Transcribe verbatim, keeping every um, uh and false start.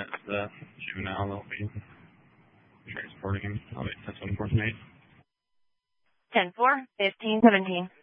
That's the juvenile they'll be transporting him. I'll be that's one fourteen eight. ten four, fifteen seventeen.